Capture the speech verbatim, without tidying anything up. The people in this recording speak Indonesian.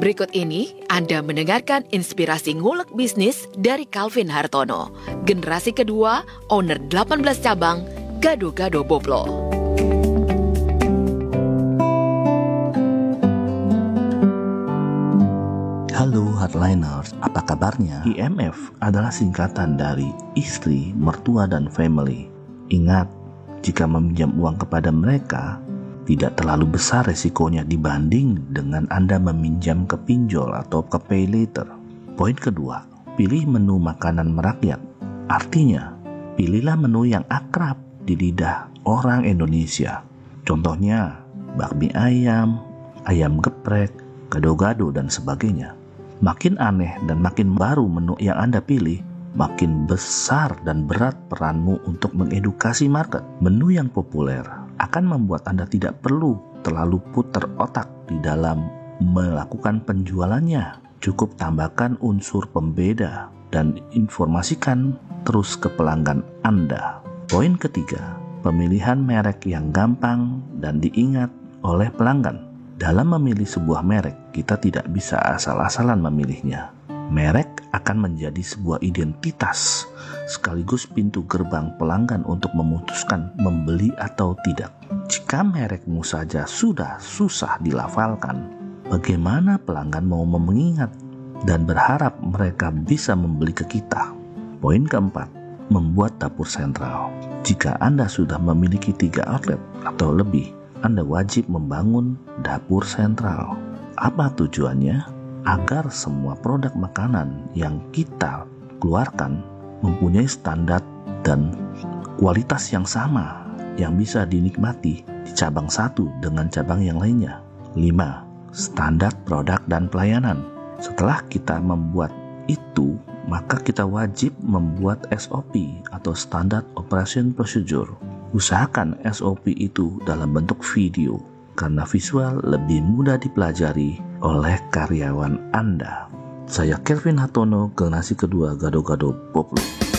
Berikut ini Anda mendengarkan inspirasi ngulek bisnis dari Calvin Hartono, generasi kedua, owner delapan belas cabang, Gado-Gado Boplo. Halo Hardliners, apa kabarnya? I M F adalah singkatan dari istri, mertua, dan family. Ingat, jika meminjam uang kepada mereka, tidak terlalu besar resikonya dibanding dengan Anda meminjam ke pinjol atau ke pay later. Poin kedua, pilih menu makanan merakyat. Artinya, pilihlah menu yang akrab di lidah orang Indonesia. Contohnya, bakmi ayam, ayam geprek, gado-gado, dan sebagainya. Makin aneh dan makin baru menu yang Anda pilih, makin besar dan berat peranmu untuk mengedukasi market. Menu yang populer akan membuat Anda tidak perlu terlalu putar otak di dalam melakukan penjualannya. Cukup tambahkan unsur pembeda dan informasikan terus ke pelanggan Anda. Poin ketiga, pemilihan merek yang gampang dan diingat oleh pelanggan. Dalam memilih sebuah merek, kita tidak bisa asal-asalan memilihnya. Merek akan menjadi sebuah identitas, sekaligus pintu gerbang pelanggan untuk memutuskan membeli atau tidak. Jika merekmu saja sudah susah dilafalkan, bagaimana pelanggan mau mengingat dan berharap mereka bisa membeli ke kita? Poin keempat, membuat dapur sentral. Jika Anda sudah memiliki tiga outlet atau lebih, Anda wajib membangun dapur sentral. Apa tujuannya? Agar semua produk makanan yang kita keluarkan mempunyai standar dan kualitas yang sama yang bisa dinikmati di cabang satu dengan cabang yang lainnya. lima. Standar produk dan pelayanan. Setelah kita membuat itu, maka kita wajib membuat S O P atau Standard Operation Procedure. Usahakan S O P itu dalam bentuk video, karena visual lebih mudah dipelajari oleh karyawan Anda. Saya Calvin Hartono, generasi kedua Gado-Gado Boplo.